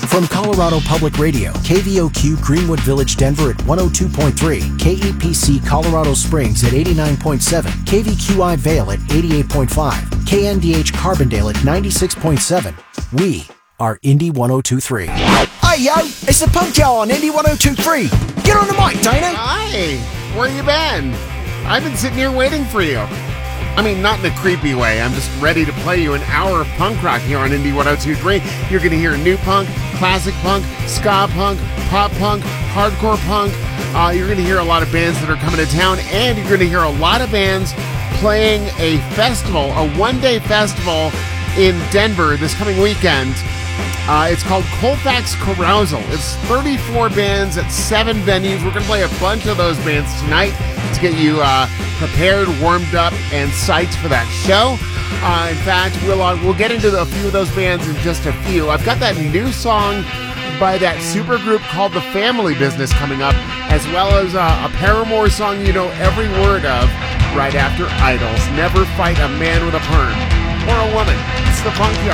From Colorado Public Radio, KVOQ Greenwood Village, Denver at 102.3, KEPC Colorado Springs at 89.7, KVQI Vale at 88.5, KNDH Carbondale at 96.7. We are Indy 102.3. Hey yo, it's the Punk Hour on Indy 102.3. Get on the mic, Dana. Hi, where you been? I've been sitting here waiting for you. I mean, not in a creepy way. I'm just ready to play you an hour of punk rock here on Indy 102.3. You're going to hear new punk, classic punk, ska punk, pop punk, hardcore punk. You're going to hear a lot of bands that are coming to town, and you're going to hear a lot of bands playing a festival, a one-day festival in Denver this coming weekend. It's called Colfax Carousal. It's 34 bands at 7 venues. We're going to play a bunch of those bands tonight to get you prepared, warmed up, and psyched for that show. In fact, we'll get into a few of those bands in just a few. I've got that new song by that supergroup called The Family Business coming up, as well as a Paramore song you know every word of right after Idols. Never fight a man with a perm or a woman. It's the Punk Hour.